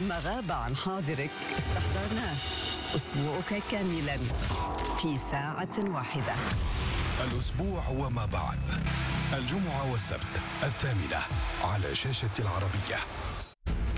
ما غاب عن حاضرك استحضرناه. أسبوعك كاملا في ساعة واحدة. الأسبوع وما بعد، الجمعة والسبت 8:00 على شاشة العربية.